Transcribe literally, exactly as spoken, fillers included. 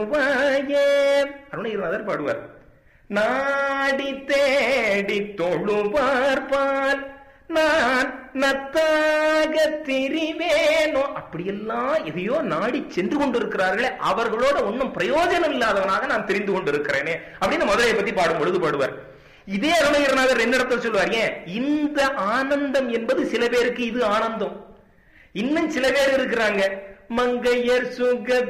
அருணகிரிநாதர் பாடுவார், நாடி தேடி தொழுவார்பால் நான் நத்தாக திரிவேனோ. அப்படியெல்லாம் எதையோ நாடி சென்று கொண்டிருக்கிறார்களே, அவர்களோட ஒன்னும் பிரயோஜனம் இல்லாதவனாக நான் தெரிந்து கொண்டிருக்கிறேனே அப்படின்னு மதுரையை பத்தி பாடும் பொழுது பாடுவார். இதே அருணகிரிநாதர் என்ன இடத்துல சொல்லுவார், ஏன் இந்த ஆனந்தம் என்பது சில பேருக்கு இது ஆனந்தம். இன்னும் சில பேர் இருக்கிறாங்க, மங்கையர் சுக